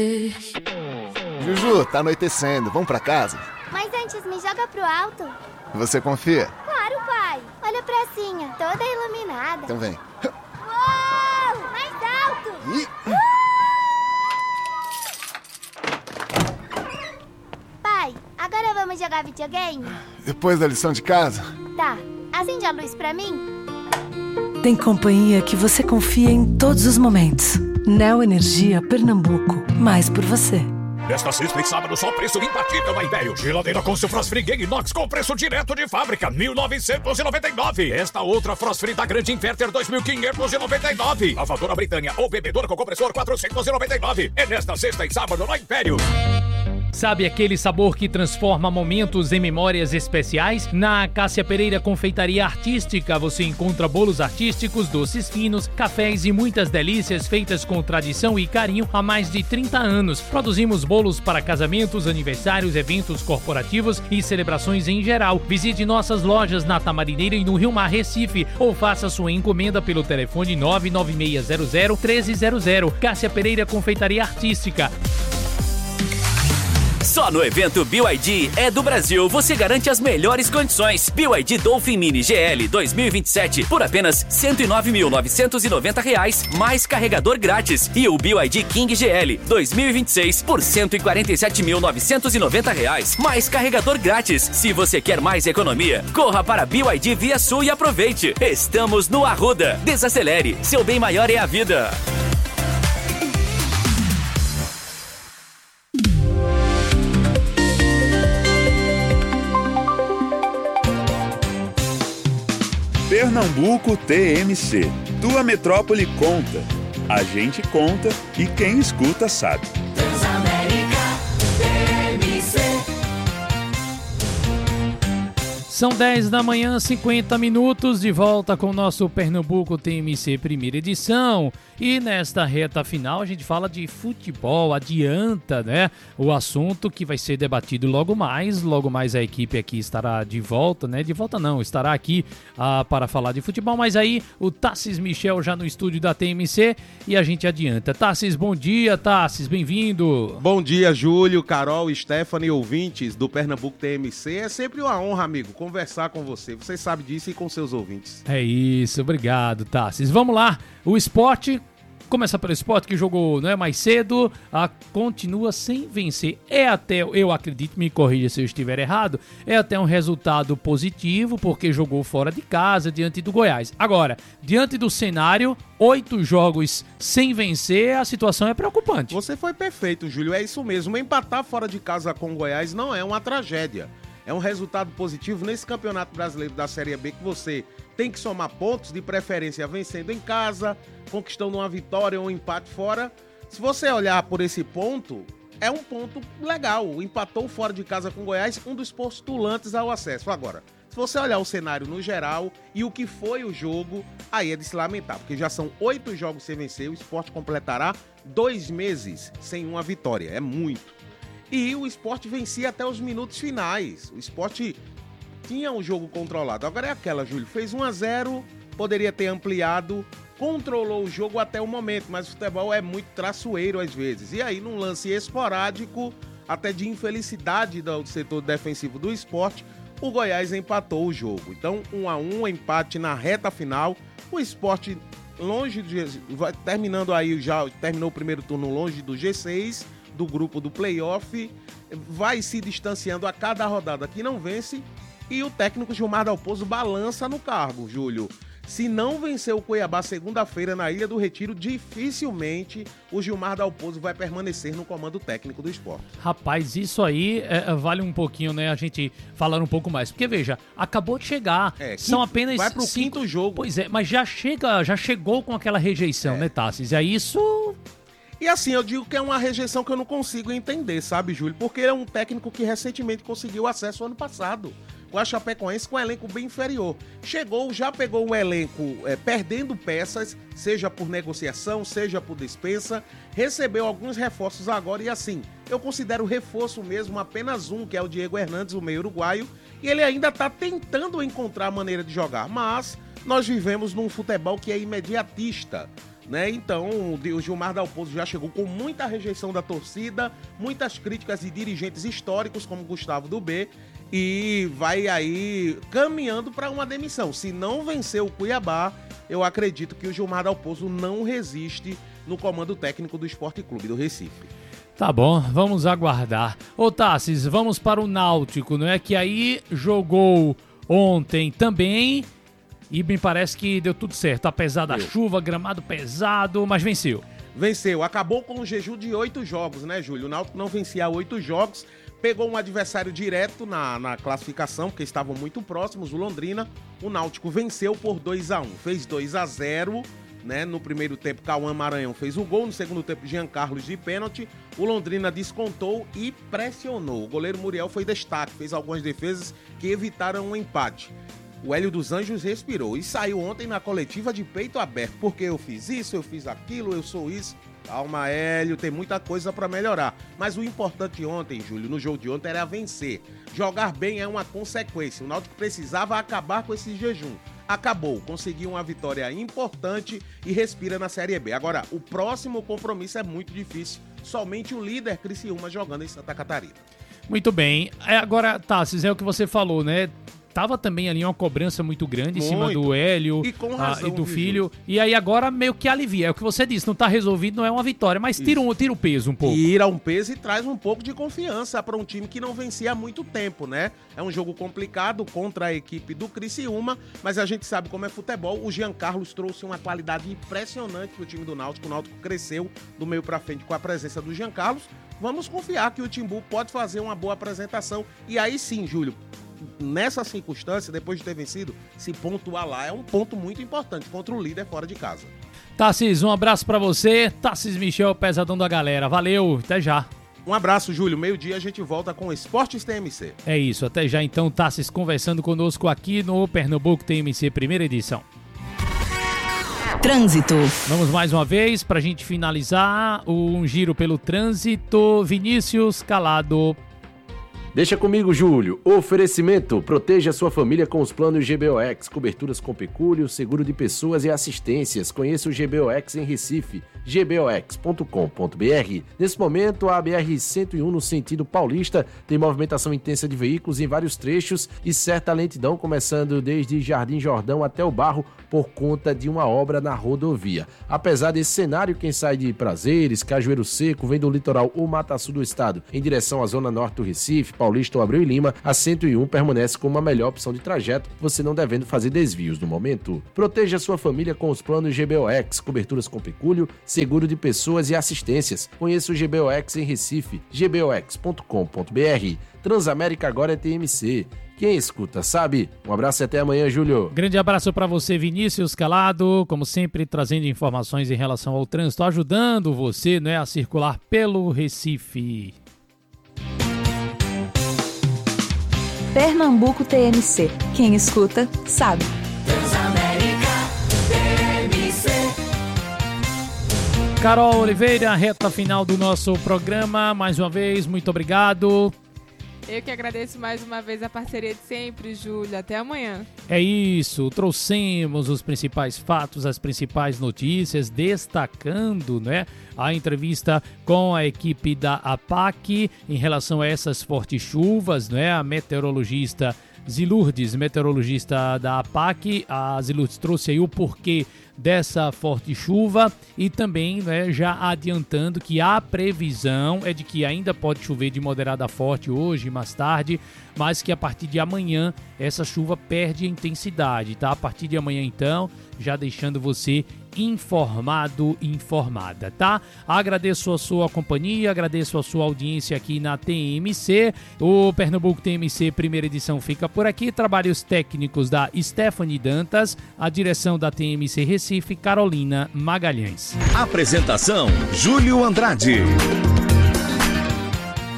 Juju, tá anoitecendo, vamos pra casa? Mas antes me joga pro alto. Você confia? Claro, pai. Olha a pracinha, toda iluminada. Então vem. Uou! Mais alto! Pai, agora vamos jogar videogame? Depois da lição de casa? Tá. Acende a luz pra mim. Tem companhia que você confia em todos os momentos. Neo Energia Pernambuco. Mais por você. Nesta sexta e sábado, só preço imbatível na Império. Geladeira com seu Frost Free Game Inox com preço direto de fábrica, R$ 1.999. Esta outra Frost Free da Grande Inverter, R$ 2.599. Lavadora Britânia ou bebedor com compressor, R$ 499. É nesta sexta e sábado na Império. Sabe aquele sabor que transforma momentos em memórias especiais? Na Cássia Pereira Confeitaria Artística você encontra bolos artísticos, doces finos, cafés e muitas delícias feitas com tradição e carinho há mais de 30 anos. Produzimos bolos para casamentos, aniversários, eventos corporativos e celebrações em geral. Visite nossas lojas na Tamarineira e no Rio Mar, Recife, ou faça sua encomenda pelo telefone 99600-1300. Cássia Pereira Confeitaria Artística. Só no evento BYD é do Brasil você garante as melhores condições. BYD Dolphin Mini GL 2027 por apenas R$ 109.990 mais carregador grátis. E o BYD King GL 2026 por R$ 147.990 mais carregador grátis. Se você quer mais economia, corra para BYD Via Sul e aproveite. Estamos no Arruda. Desacelere, seu bem maior é a vida. Pernambuco TMC. Tua metrópole conta. A gente conta e quem escuta sabe. São 10 da manhã, 50 minutos, de volta com o nosso Pernambuco TMC primeira edição. E nesta reta final a gente fala de futebol, adianta, né? O assunto que vai ser debatido logo mais a equipe aqui estará de volta, né? De volta não, estará aqui para falar de futebol, mas aí o Tassis Michel já no estúdio da TMC e a gente adianta. Tassis, bom dia, Tassis, bem-vindo. Bom dia, Júlio, Carol, Stephanie, ouvintes do Pernambuco TMC. É sempre uma honra, amigo, conversar com você. Você sabe disso e com seus ouvintes. É isso, obrigado, Tassis. Vamos lá, o esporte. Começa pelo Sport, que jogou, né, mais cedo, continua sem vencer. É até, eu acredito, me corrija se eu estiver errado, é até um resultado positivo, porque jogou fora de casa, diante do Goiás. Agora, diante do cenário, 8 jogos sem vencer, a situação é preocupante. Você foi perfeito, Júlio, é isso mesmo. Empatar fora de casa com o Goiás não é uma tragédia. É um resultado positivo nesse Campeonato Brasileiro da Série B que você tem que somar pontos, de preferência vencendo em casa, conquistando uma vitória ou um empate fora. Se você olhar por esse ponto, é um ponto legal. Empatou fora de casa com o Goiás, um dos postulantes ao acesso. Agora, se você olhar o cenário no geral e o que foi o jogo, aí é de se lamentar, porque já são 8 jogos sem vencer, o Sport completará 2 meses sem uma vitória, é muito. E o Sport vencia até os minutos finais. O Sport tinha um jogo controlado. Agora é aquela, Júlio, fez 1-0, poderia ter ampliado, controlou o jogo até o momento, mas o futebol é muito traiçoeiro às vezes. E aí, num lance esporádico, até de infelicidade do setor defensivo do Sport, o Goiás empatou o jogo. Então, 1-1, empate na reta final. O Sport longe de... terminando aí, já terminou o primeiro turno longe do G6, do grupo do playoff, vai se distanciando a cada rodada que não vence, e o técnico Gilmar Dalpozo balança no cargo, Júlio. Se não vencer o Cuiabá segunda-feira na Ilha do Retiro, dificilmente o Gilmar Dalpozo vai permanecer no comando técnico do Sport. Rapaz, isso aí vale um pouquinho, né, a gente falar um pouco mais. Porque, veja, acabou de chegar, são apenas vai pro 5... quinto jogo. Pois é, mas já chegou com aquela rejeição, né, Tassis? E aí isso... E assim, eu digo que é uma rejeição que eu não consigo entender, sabe, Júlio? Porque ele é um técnico que recentemente conseguiu acesso ano passado. O Chapecoense com um elenco bem inferior. Chegou, já pegou um elenco perdendo peças, seja por negociação, seja por dispensa, recebeu alguns reforços agora e assim, eu considero reforço mesmo apenas um, que é o Diego Hernandes, o meio uruguaio, e ele ainda está tentando encontrar a maneira de jogar, mas nós vivemos num futebol que é imediatista. né? Então, o Gilmar Dalpozo já chegou com muita rejeição da torcida, muitas críticas de dirigentes históricos como Gustavo do B, e vai aí caminhando para uma demissão. Se não vencer o Cuiabá, eu acredito que o Gilmar Dalpozo não resiste no comando técnico do Sport Clube do Recife. Tá bom, vamos aguardar. Ô Tassis, vamos para o Náutico, não é? Que aí jogou ontem também e me parece que deu tudo certo. Apesar da chuva, gramado pesado, mas venceu. Venceu, acabou com um jejum de 8 jogos, né, Júlio? O Náutico não vencia 8 jogos, pegou um adversário direto na classificação, porque estavam muito próximos, o Londrina. O Náutico venceu por 2-1, fez 2-0, né? No primeiro tempo, Cauã Maranhão fez o gol, no segundo tempo, Jean Carlos de pênalti. O Londrina descontou e pressionou. O goleiro Muriel foi destaque, fez algumas defesas que evitaram um empate. O Hélio dos Anjos respirou e saiu ontem na coletiva de peito aberto, porque eu fiz isso, eu fiz aquilo, eu sou isso. Calma, Hélio, tem muita coisa pra melhorar. Mas o importante ontem, Júlio, no jogo de ontem, era vencer. Jogar bem é uma consequência. O Náutico precisava acabar com esse jejum. Acabou, conseguiu uma vitória importante e respira na Série B. Agora, o próximo compromisso é muito difícil. Somente o líder Criciúma jogando em Santa Catarina. Muito bem. Agora, Tassis, é o que você falou, né? Tava também ali uma cobrança muito grande em cima do Hélio e, com razão, e do filho. E aí agora meio que alivia. É o que você disse, não tá resolvido, não é uma vitória, mas tira o peso um pouco. Tira um peso e traz um pouco de confiança para um time que não vencia há muito tempo, né? É um jogo complicado contra a equipe do Criciúma, mas a gente sabe como é futebol. O Jean Carlos trouxe uma qualidade impressionante pro time do Náutico. O Náutico cresceu do meio para frente com a presença do Jean Carlos. Vamos confiar que o Timbu pode fazer uma boa apresentação. E aí sim, Júlio, nessa circunstância, depois de ter vencido, se pontuar lá é um ponto muito importante contra o líder fora de casa. Tassis, um abraço pra você. Tassis Michel, pesadão da galera. Valeu, até já. Um abraço, Júlio. Meio-dia a gente volta com Esportes TMC. É isso, até já então, Tassis conversando conosco aqui no Pernambuco TMC, primeira edição. Trânsito. Vamos mais uma vez pra gente finalizar um giro pelo trânsito. Vinícius Calado. Deixa comigo, Júlio. Oferecimento: proteja sua família com os planos GBOX, coberturas com pecúlio, seguro de pessoas e assistências. Conheça o GBOX em Recife, gbox.com.br. Nesse momento, a BR-101 no sentido paulista tem movimentação intensa de veículos em vários trechos e certa lentidão, começando desde Jardim Jordão até o Barro por conta de uma obra na rodovia. Apesar desse cenário, quem sai de Prazeres, Cajueiro Seco, vem do litoral ou Mata Sul do estado em direção à zona norte do Recife, Paulista ou Abreu e Lima, a 101 permanece como a melhor opção de trajeto, você não devendo fazer desvios no momento. Proteja sua família com os planos GBOX, coberturas com pecúlio, seguro de pessoas e assistências. Conheça o GBOX em Recife, gbox.com.br. Transamérica agora é TMC. Quem escuta sabe. Um abraço e até amanhã, Júlio. Grande abraço para você, Vinícius Calado, como sempre trazendo informações em relação ao trânsito, ajudando você, né, a circular pelo Recife. Pernambuco TMC. Quem escuta, sabe. Transamérica TMC. Carol Oliveira, reta final do nosso programa. Mais uma vez, muito obrigado. Eu que agradeço mais uma vez a parceria de sempre, Júlio. Até amanhã. É isso, trouxemos os principais fatos, as principais notícias, destacando, né, a entrevista com a equipe da APAC em relação a essas fortes chuvas, né? A meteorologista Zilurdes, meteorologista da APAC, a Zilurdes trouxe aí o porquê dessa forte chuva e também, né, já adiantando que a previsão é de que ainda pode chover de moderada a forte hoje e mais tarde, mas que a partir de amanhã essa chuva perde intensidade, tá? A partir de amanhã, então, já deixando você informado, informada, tá? Agradeço a sua companhia, agradeço a sua audiência aqui na TMC. O Pernambuco TMC primeira edição fica por aqui. Trabalhos técnicos da Stephanie Dantas, a direção da TMC Recife, Carolina Magalhães. Apresentação: Júlio Andrade.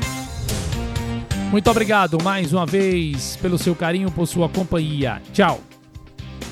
Muito obrigado mais uma vez pelo seu carinho, por sua companhia. Tchau.